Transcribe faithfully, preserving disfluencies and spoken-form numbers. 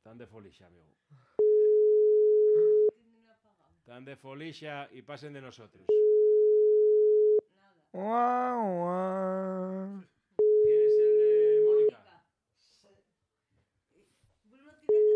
Tan de folixa, amigo. Tan de folixa y pasen de nosotros. Guau, guau.